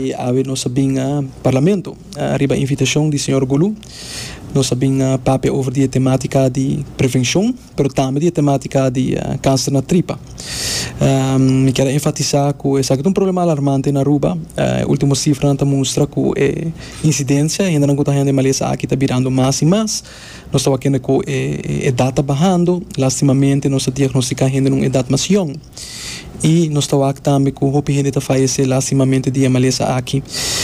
ave nós sabem parlamento, arriba invitação do senhor Gulu, nós sabem papo over die temática de prevenção, pero também de temática de câncer na tripa. Me quero enfatizar que esse é um problema alarmante na Aruba. A última cifra não mostra que a incidência ainda não está ainda maleza aqui está virando mais e mais. Nós estamos vendo que a data bajando, lastimamente nós diagnosticamos ainda uma idade mais jovem. E nós estamos também com o gente está falecendo lastimamente de maleza aqui.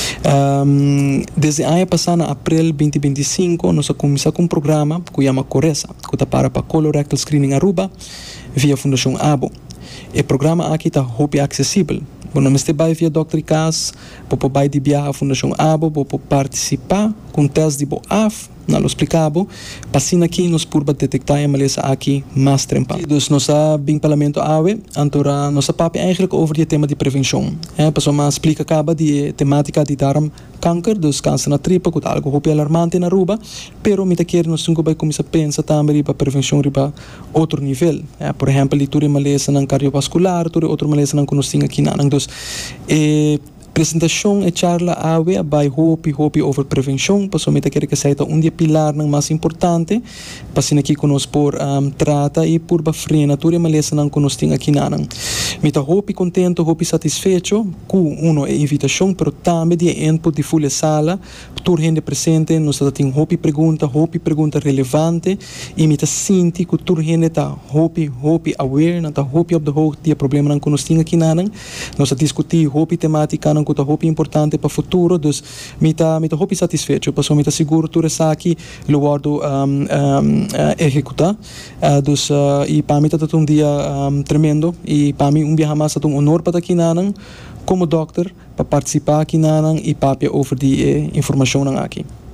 Desde ano passado, abril 2025, nós começamos com um programa que chama Coresa, que está para colorectal screening Aruba via Fundação ABO. O programa aqui está muito acessível. Quando você vai via Dr. Cas, pode vai de viajar à Fundação ABO, pode participar com teste de BOAF, não explicado, passando aqui nós podemos detectar a maleza aqui mais tempo. Então, nós bem parlamento AWE, então nossa papo é eigenlijk over o tema de prevenção. Pessoal, mas explica acaba de temática de darmkanker, dus câncer na tripa, que é algo muito alarmante na Aruba, pero mita quer nós nunca vai começar a pensar também para prevenção para outro nível. Por exemplo, ali tudo maleza na cardiovascular, tudo outro maleza na conhecimento aqui na. Então, apresentação e charla AWE vai hopi over prevenção, pessoal mita quer que seja dia pilar mais importante, passando aqui conosco por trata e por frenar tudo maleza na conhecimento aqui na. Mita hopi contento, hopi satisfeito com uma invitação, pero também de input de full sala, toda gente presente, nós temos hopi pergunta relevante, e mita sinti que toda gente está hopi aware, está hopi op de hoogte de problema na conhecimento aqui na. Nós discutir hopi temática que é muito importante para o futuro, dus mita hopi satisfeito, pessoal mita seguro tudo isso aqui lugar do executar, dus e para mim está um dia tremendo e para mim dia mais é um honor para aqui na como doctor para participar aqui na e para over die informação aqui.